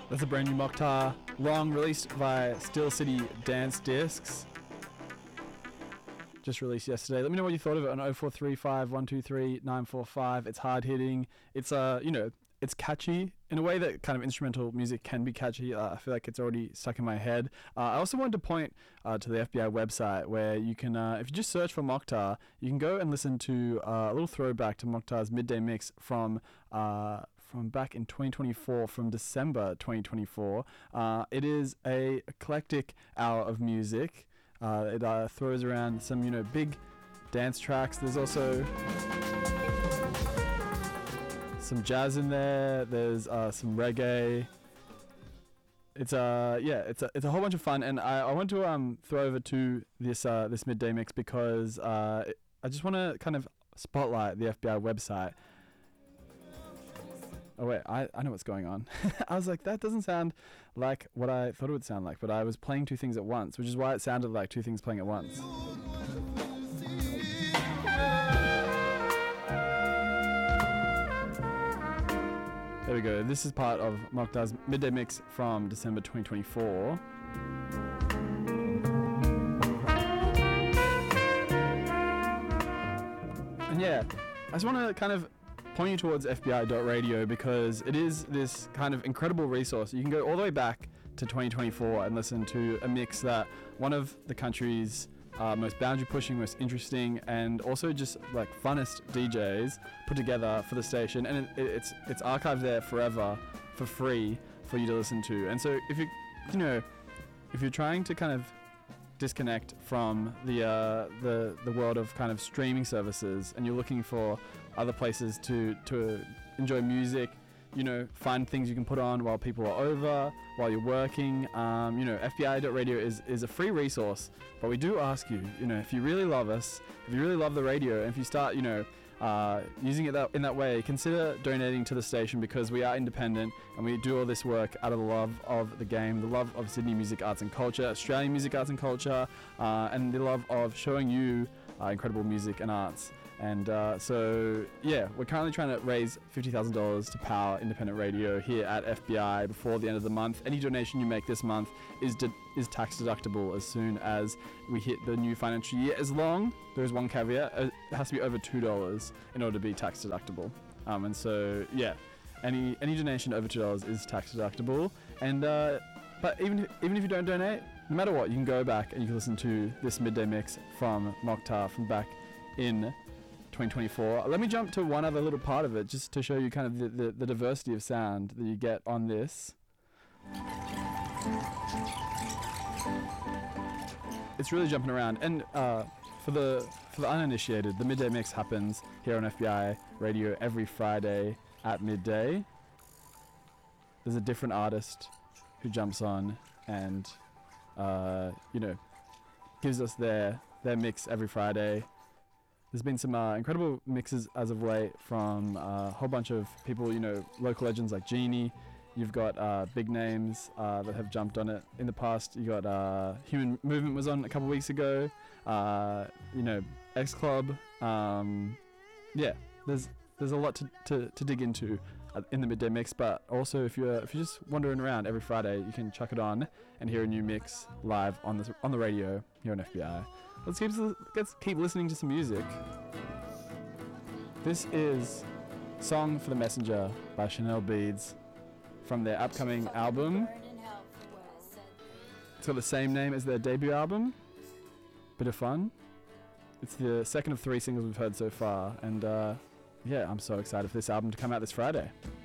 That's a brand new Mokhtar Long released by Steel City Dance Discs. Just released yesterday. Let me know what you thought of it on 0435 123 945. It's hard hitting. It's it's catchy in a way that kind of instrumental music can be catchy. I feel like it's already stuck in my head. I also wanted to point to the FBI website where you can, if you just search for Mokhtar, you can go and listen to a little throwback to Mokhtar's midday mix from back in 2024, from December 2024. It is a eclectic hour of music. It throws around some, big dance tracks. There's also some jazz in there. There's some reggae. It's a whole bunch of fun, and I want to throw over to this midday mix because I just want to kind of spotlight the FBI website. Oh wait, I know what's going on. I was like, that doesn't sound like what I thought it would sound like, but I was playing two things at once, which is why it sounded like two things playing at once. There we go. This is part of Mokhtar's midday mix from December 2024. And yeah, I just want to kind of point you towards FBI.radio because it is this kind of incredible resource. You can go all the way back to 2024 and listen to a mix that one of the country's most boundary-pushing, most interesting, and also just like funnest DJs put together for the station, and it's archived there forever for free for you to listen to. And so if you're trying to kind of disconnect from the world of kind of streaming services and you're looking for other places to enjoy music, find things you can put on while people are over, while you're working. FBI.radio is a free resource, but we do ask you, if you really love us, if you really love the radio, and if you start, using it in that way, consider donating to the station because we are independent and we do all this work out of the love of the game, the love of Sydney music, arts and culture, Australian music, arts and culture, and the love of showing you incredible music and arts. And so we're currently trying to raise $50,000 to power independent radio here at FBI before the end of the month. Any donation you make this month is tax deductible as soon as we hit the new financial year, as long, there is one caveat, it has to be over $2 in order to be tax deductible. And so any donation over $2 is tax deductible. And but even if you don't donate, no matter what, you can go back and you can listen to this midday mix from Mokhtar from back in 2024. Let me jump to one other little part of it just to show you kind of the diversity of sound that you get on this. It's really jumping around, and for the uninitiated, the midday mix happens here on FBI radio every Friday at midday. There's a different artist who jumps on and gives us their mix every Friday. There's been some incredible mixes as of late from a whole bunch of people, local legends like Genie. You've got big names that have jumped on it in the past. You got Human Movement was on a couple weeks ago. X Club. There's a lot to dig into in the midday mix. But also, if you're just wandering around every Friday, you can chuck it on and hear a new mix live on the radio here on FBI. Let's keep listening to some music. This is Song for the Messenger by Chanel Beads from their upcoming album. It's got the same name as their debut album. Bit of fun. It's the second of 3 singles we've heard so far, and I'm so excited for this album to come out this Friday.